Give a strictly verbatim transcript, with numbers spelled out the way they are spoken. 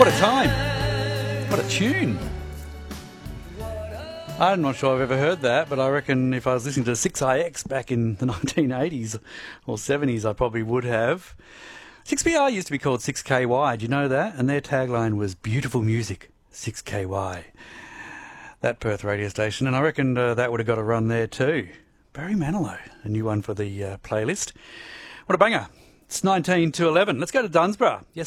What a time. What a tune. I'm not sure I've ever heard that, but I reckon if I was listening to six I X back in the nineteen eighties or seventies, I probably would have. six P R used to be called six K Y, do you know that? And their tagline was beautiful music, six K Y. That Perth radio station, and I reckon uh, that would have got a run there too. Barry Manilow, a new one for the uh, playlist. What a banger. It's nineteen to eleven. Let's go to Dunsborough. Yes,